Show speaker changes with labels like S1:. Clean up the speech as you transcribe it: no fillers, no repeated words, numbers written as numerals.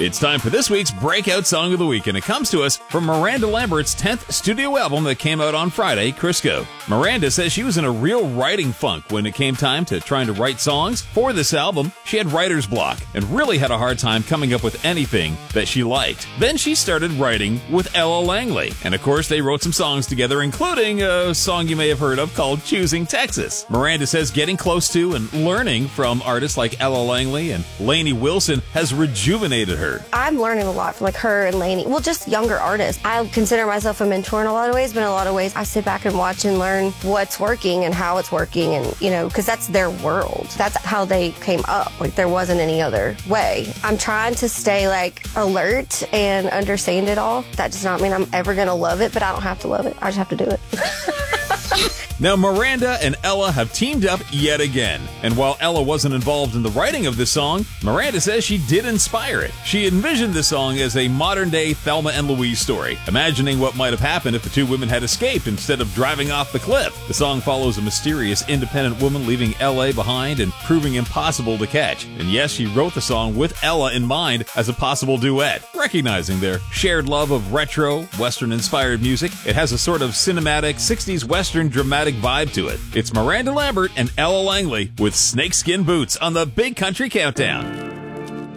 S1: It's time for this week's Breakout Song of the Week, and it comes to us from Miranda Lambert's 10th studio album that came out on Friday, Crisco. Miranda says she was in a real writing funk when it came time to trying to write songs. For this album, she had writer's block and really had a hard time coming up with anything that she liked. Then she started writing with Ella Langley, and of course they wrote some songs together, including a song you may have heard of called Choosing Texas. Miranda says getting close to and learning from artists like Ella Langley and Lainey Wilson has rejuvenated her.
S2: I'm learning a lot from her and Lainey. Well, just younger artists. I consider myself a mentor in a lot of ways, but in a lot of ways I sit back and watch and learn what's working and how it's working, and because that's their world. That's how they came up. There wasn't any other way. I'm trying to stay alert and understand it all. That does not mean I'm ever going to love it, but I don't have to love it. I just have to do it.
S1: Now, Miranda and Ella have teamed up yet again, and while Ella wasn't involved in the writing of this song, Miranda says she did inspire it. She envisioned the song as a modern-day Thelma and Louise story, imagining what might have happened if the two women had escaped instead of driving off the cliff. The song follows a mysterious, independent woman leaving L.A. behind and proving impossible to catch. And yes, she wrote the song with Ella in mind as a possible duet. Recognizing their shared love of retro, Western-inspired music, it has a sort of cinematic, 60s Western dramatic vibe to it. It's Miranda Lambert and Ella Langley with Snakeskin Boots on the Big Country Countdown.